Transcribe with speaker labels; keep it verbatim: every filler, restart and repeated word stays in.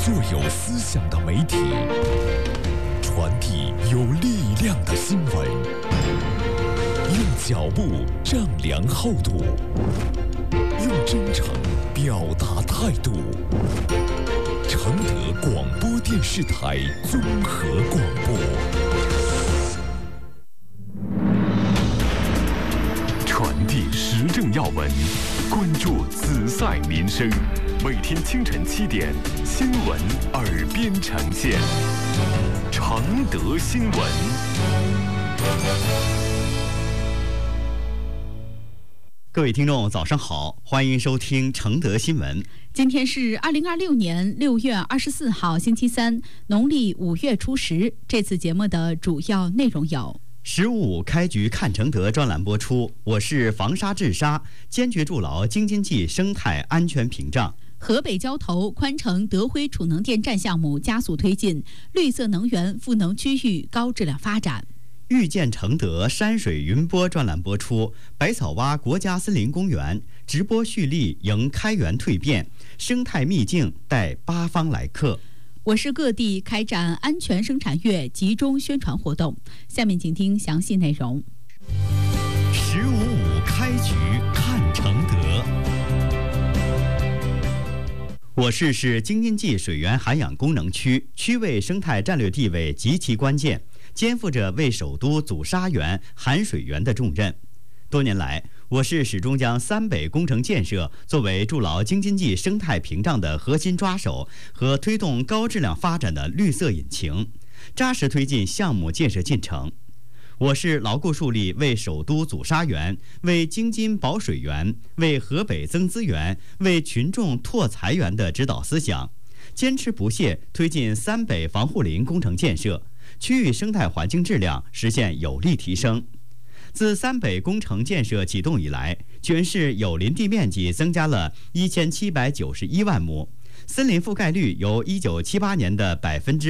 Speaker 1: 做有思想的媒体，传递有力量的新闻，用脚步丈量厚度，用真诚表达态度。承德广播电视台综合广播，传递时政要闻，关注紫赛民生。每天清晨七点，新闻耳边呈现。承德新闻。
Speaker 2: 各位听众，早上好，欢迎收听承德新闻。
Speaker 3: 今天是二零二六年六月二十四号，星期三，农历五月初十。这次节目的主要内容有：
Speaker 2: 十五五开局看承德专栏播出，我是防沙治沙，坚决筑牢京津冀生态安全屏障。
Speaker 3: 河北交投宽城德辉储能电站项目加速推进，绿色能源赋能区域高质量发展。
Speaker 2: 遇见承德山水云波专栏播出，百草洼国家森林公园直播蓄力迎开园蜕变，生态秘境带八方来客。
Speaker 3: 我市各地开展安全生产月集中宣传活动，下面请听详细内容。
Speaker 1: 十五五开局看承德。
Speaker 2: 我市是京津冀水源涵养功能区，区位生态战略地位极其关键，肩负着为首都阻沙源、含水源的重任。多年来，我市始终将三北工程建设作为筑牢京津冀生态屏障的核心抓手和推动高质量发展的绿色引擎，扎实推进项目建设进程。我市牢固树立为首都阻沙源、为京津保水源、为河北增资源、为群众拓财源的指导思想，坚持不懈推进三北防护林工程建设，区域生态环境质量实现有力提升。自三北工程建设启动以来，全市有林地面积增加了一千七百九十一万亩，森林覆盖率由一九七八年的百分之